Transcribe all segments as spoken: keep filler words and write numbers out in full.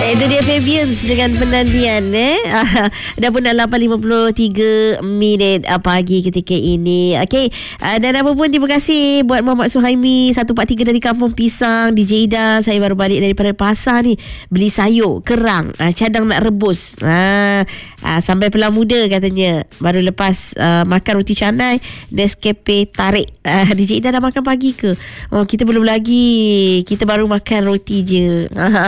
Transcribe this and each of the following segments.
Itu dia Fabians dengan penantian eh. Dah pun dah lapan lima puluh tiga minit pagi ketika ini. Okey, dan apa pun terima kasih buat Muhammad Suhaimi seratus empat puluh tiga dari Kampung Pisang. D J Ida, saya baru balik daripada pasar ni, beli sayur, kerang, cadang nak rebus. Ha, sampai Pelang Muda katanya. Baru lepas uh, makan roti canai, Nescafe tarik. Uh, D J Ida dah makan pagi ke? Oh, kita belum lagi. Kita baru makan roti je.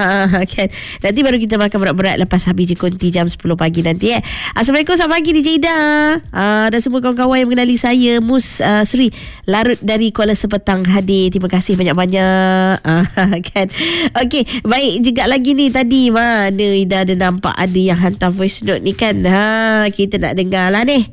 Kan? Nanti baru kita makan berat-berat lepas habis je konti jam sepuluh pagi nanti eh. Assalamualaikum, selamat pagi D J Ida. Uh, dan semua kawan-kawan yang mengenali saya. Mus uh, Sri Larut dari Kuala Sepetang hadir. Terima kasih banyak-banyak. Uh, kan? Okey, baik juga lagi ni tadi mana Ida ada nampak ada yang hantar voice note ni kan. Ha, kita nak dengar lah ni.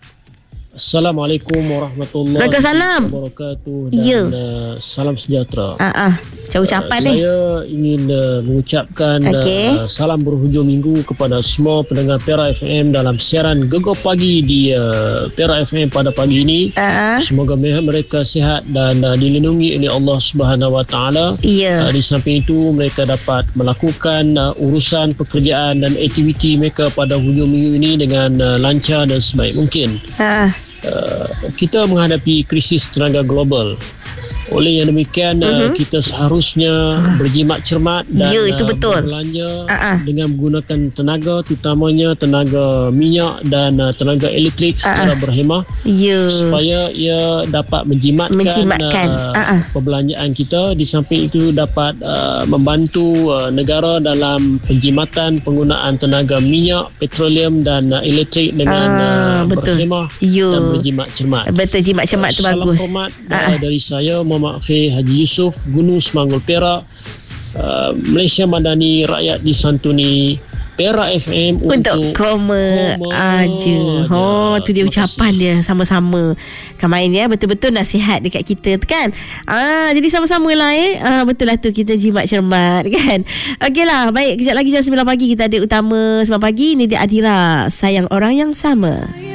Assalamualaikum warahmatullahi wabarakatuh dan ya. uh, salam sejahtera. Ah, uh, uh, ucapan uh, ni. Saya ingin uh, mengucapkan okay. uh, salam berhujung minggu kepada semua pendengar Perak F M dalam siaran Gegar Pagi di uh, Perak F M pada pagi ini. Uh, Semoga mereka sihat dan uh, dilindungi oleh Allah Subhanahu Wa Taala. Yeah. Uh, di samping itu mereka dapat melakukan uh, urusan pekerjaan dan aktiviti mereka pada hujung minggu ini dengan uh, lancar dan sebaik mungkin. Uh. Uh, kita menghadapi krisis tenaga global. Oleh yang demikian uh-huh. uh, kita seharusnya uh. berjimat cermat dan ya, itu betul. Uh, berbelanja uh-uh. dengan menggunakan tenaga, terutamanya tenaga minyak dan uh, tenaga elektrik secara uh-uh. berhemah ya. supaya ia dapat menjimatkan, menjimatkan. Uh, uh-uh. perbelanjaan kita. Di samping itu dapat uh, membantu uh, negara dalam penjimatan penggunaan tenaga minyak, petroleum dan uh, elektrik dengan uh, berhemah ya. dan berjimat cermat. Betul, jimat cermat uh, tu bagus. Salam hormat uh-uh. dari saya Muhammad Khair Haji Yusof, Gunung Semangul, Perak. uh, Malaysia Madani, rakyat disantuni. Perak F M untuk koma, koma aja. Oh, tu dia ucapan dia sama-sama. Kan main ya, betul-betul nasihat dekat kita kan. Ah, jadi sama-sama lah eh. Ah, betul lah tu, kita jimat cermat kan. Okeylah, baik, kejap lagi jam sembilan pagi kita ada utama sembilan pagi. Ni dia Adira, Sayang Orang Yang Sama.